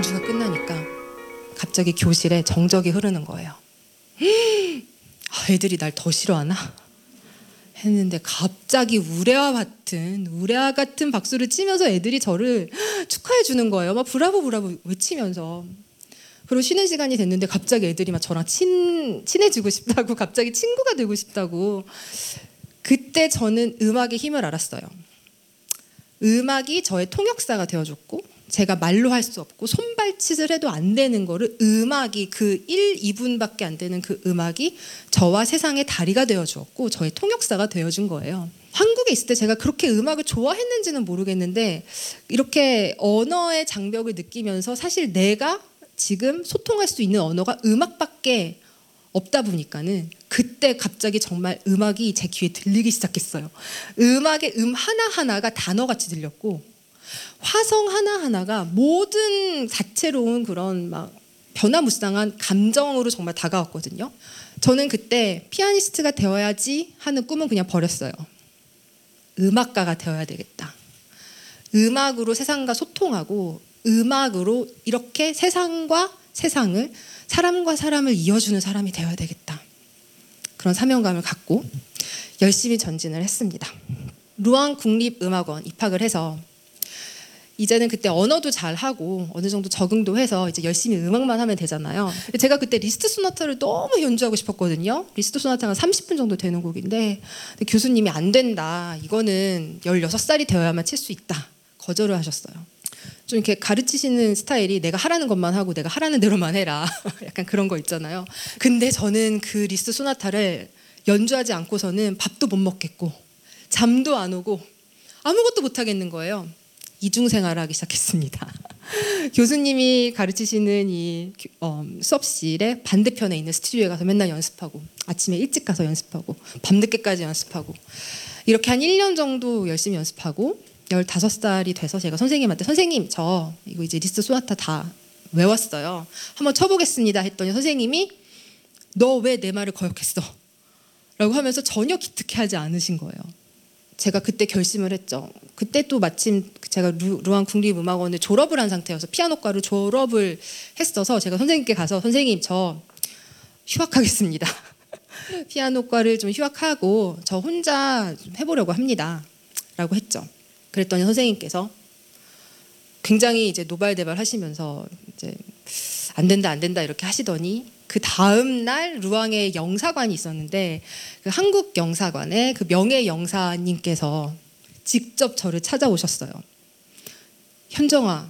연주가 끝나니까 갑자기 교실에 정적이 흐르는 거예요. 애들이 날 더 싫어하나? 했는데 갑자기 우레와 같은 박수를 치면서 애들이 저를 축하해 주는 거예요. 막 브라보 브라보 외치면서. 그리고 쉬는 시간이 됐는데 갑자기 애들이 막 저랑 친해지고 싶다고, 갑자기 친구가 되고 싶다고. 그때 저는 음악의 힘을 알았어요. 음악이 저의 통역사가 되어줬고, 제가 말로 할 수 없고 손발짓을 해도 안 되는 거를 음악이, 그 1, 2분밖에 안 되는 그 음악이 저와 세상의 다리가 되어주었고 저의 통역사가 되어준 거예요. 한국에 있을 때 제가 그렇게 음악을 좋아했는지는 모르겠는데, 이렇게 언어의 장벽을 느끼면서 사실 내가 지금 소통할 수 있는 언어가 음악밖에 없다 보니까는 그때 갑자기 정말 음악이 제 귀에 들리기 시작했어요. 음악의 하나하나가 단어같이 들렸고, 화성 하나하나가 모든 다채로운 그런 막 변화무쌍한 감정으로 정말 다가왔거든요. 저는 그때 피아니스트가 되어야지 하는 꿈은 그냥 버렸어요. 음악가가 되어야 되겠다. 음악으로 세상과 소통하고 음악으로 이렇게 세상과 세상을, 사람과 사람을 이어주는 사람이 되어야 되겠다. 그런 사명감을 갖고 열심히 전진을 했습니다. 루앙 국립음악원 입학을 해서 이제는 그때 언어도 잘하고 어느 정도 적응도 해서 이제 열심히 음악만 하면 되잖아요. 제가 그때 리스트 소나타를 너무 연주하고 싶었거든요. 리스트 소나타가 30분 정도 되는 곡인데 교수님이 안 된다. 이거는 16살이 되어야만 칠 수 있다. 거절을 하셨어요. 좀 이렇게 가르치시는 스타일이 내가 하라는 것만 하고 내가 하라는 대로만 해라. 약간 그런 거 있잖아요. 근데 저는 그 리스트 소나타를 연주하지 않고서는 밥도 못 먹겠고 잠도 안 오고 아무것도 못 하겠는 거예요. 이중생활을 하기 시작했습니다. 교수님이 가르치시는 이 수업실의 반대편에 있는 스튜디오에 가서 맨날 연습하고, 아침에 일찍 가서 연습하고, 밤늦게까지 연습하고, 이렇게 한 1년 정도 열심히 연습하고 15살이 돼서 제가 선생님한테, 선생님 저 이거 이제 리스트 소나타 다 외웠어요. 한번 쳐보겠습니다 했더니 선생님이 너 왜 내 말을 거역했어? 라고 하면서 전혀 기특해하지 않으신 거예요. 제가 그때 결심을 했죠. 그때 또 마침 제가 루앙 국립음악원을 졸업을 한 상태여서 피아노과를 졸업을 했어서 제가 선생님께 가서 선생님 저 휴학하겠습니다. 피아노과를 좀 휴학하고 저 혼자 좀 해보려고 합니다. 라고 했죠. 그랬더니 선생님께서 굉장히 이제 노발대발 하시면서 이제 안 된다 이렇게 하시더니 그 다음 날 루앙에 영사관이 있었는데 그 한국 영사관의 그 명예 영사님께서 직접 저를 찾아오셨어요. 현정아,